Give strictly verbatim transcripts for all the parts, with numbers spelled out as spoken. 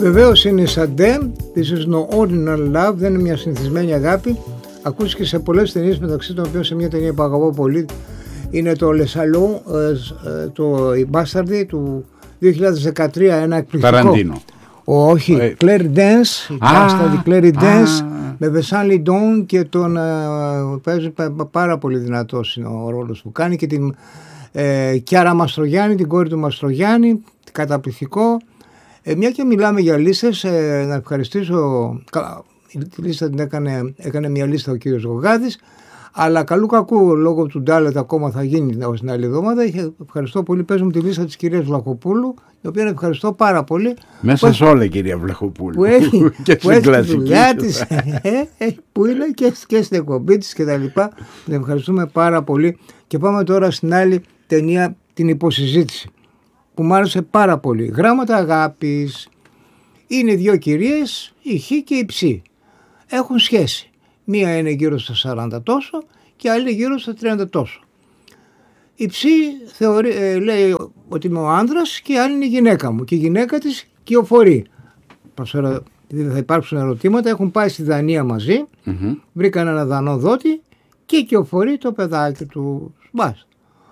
Βεβαίως είναι η Σαντέ, This is no ordinary love, δεν είναι μια συνηθισμένη αγάπη. Ακούστηκε σε πολλές ταινίες, μεταξύ των οποίων σε μια ταινία που αγαπώ πολύ είναι το Le Salon, το η Μπάσταρδη του δύο χιλιάδες δεκατρία, ένα εκπληκτικό. Ταραντίνο. Όχι, ε... Claire Dance, η Μπάσταρδη Claire Dance με Vincent Lindon και τον uh, παίζει πάρα πολύ δυνατός είναι ο ρόλος που κάνει και την ε, Κιάρα Μαστρογιάννη, την κόρη του Μαστρογιάννη, καταπληκτικό. Ε, μια και μιλάμε για λίστες, ε, να ευχαριστήσω, τη λίστα την έκανε, έκανε μια λίστα ο κύριος Γογάδης, αλλά καλού κακού λόγω του Ντάλετ ακόμα θα γίνει την άλλη εβδομάδα. Ευχαριστώ πολύ, παίζουμε τη λίστα της κυρίας Βλαχοπούλου, η οποία ευχαριστώ πάρα πολύ. Μέσα σε όλα, κυρία Βλαχοπούλου. Που έχει, και που έχει τη δουλειά της, ε, που είναι και, και στην εκπομπή της και τα λοιπά. Την ευχαριστούμε πάρα πολύ. Και πάμε τώρα στην άλλη ταινία, την Υποσυζήτηση, που μου άρεσε πάρα πολύ. Γράμματα αγάπης. Είναι δύο κυρίες, η Χ και η Ψ. Έχουν σχέση. Μία είναι γύρω στα σαράντα τόσο και άλλη γύρω στα τριάντα τόσο. Η Ψ θεωρεί, ε, λέει ότι είμαι ο άνδρας και η άλλη είναι η γυναίκα μου. Και η γυναίκα της κυοφορεί. Θα υπάρξουν ερωτήματα. Έχουν πάει στη Δανία μαζί. Mm-hmm. Βρήκαν ένα δανό δότη και κυοφορεί το παιδάκι του. Μπας.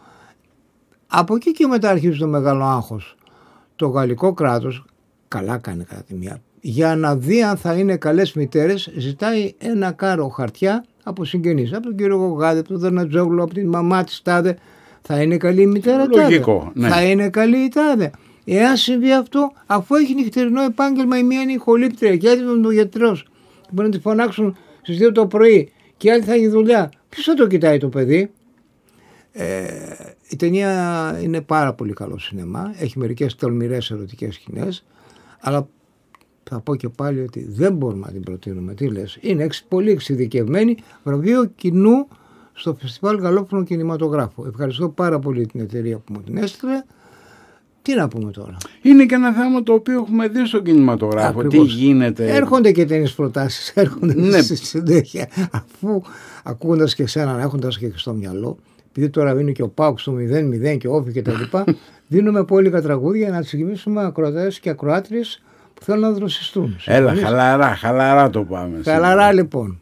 Από εκεί και μετά αρχίζει το μεγάλο άγχος. Το γαλλικό κράτος, καλά κάνει κατά τη μία, για να δει αν θα είναι καλές μητέρες, ζητάει ένα κάρο χαρτιά από συγγενείς. Από τον κύριο Γογάδη, από τον Δερνατζόγλου, από την μαμά της τάδε. Θα είναι καλή η μητέρα τάδε. Λογικό, ναι. Θα είναι καλή η τάδε. Εάν συμβεί αυτό, αφού έχει νυχτερινό επάγγελμα, η μία είναι η χολύπτρια και η άλλη είναι ο γιατρός. Μπορεί να τη φωνάξουν στις δύο το πρωί και η άλλη θα έχει δουλειά. Ποιος θα το κοιτάει το παιδί? Ε, η ταινία είναι πάρα πολύ καλό σινεμά. Έχει μερικές τολμηρές ερωτικές σκηνές, αλλά θα πω και πάλι ότι δεν μπορούμε να την προτείνουμε. Τι λες? Είναι πολύ εξειδικευμένη. Βραβείο κοινού στο Φεστιβάλ Γαλλόφωνου Κινηματογράφου. Ευχαριστώ πάρα πολύ την εταιρεία που μου την έστειλε. Τι να πούμε τώρα? Είναι και ένα θέμα το οποίο έχουμε δει στο κινηματογράφο. Ακριβώς. Τι γίνεται? Έρχονται και ταινίες προτάσεις, έρχονται ναι. στη συνέχεια. Αφού ακούγοντας και εσένα, έχοντας και στο μυαλό, επειδή τώρα είναι και ο Πάουκ στο μηδέν μηδέν και όφη και τα λοιπά, δίνουμε πόλικα τραγούδια να τις γυμίσουμε ακροατές και ακροάτριες που θέλουν να δροσιστούν. Έλα, χαλαρά, χαλαρά το πάμε. Χαλαρά λοιπόν.